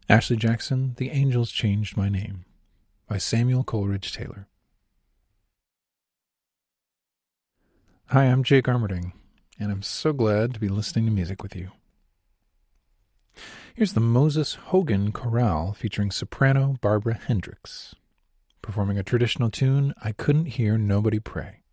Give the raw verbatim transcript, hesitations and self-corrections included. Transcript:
Ashley Jackson, The Angels Changed My Name, by Samuel Coleridge Taylor. Hi, I'm Jake Armerding, and I'm so glad to be listening to music with you. Here's the Moses Hogan Chorale featuring soprano Barbara Hendricks, performing a traditional tune, I Couldn't Hear Nobody Pray.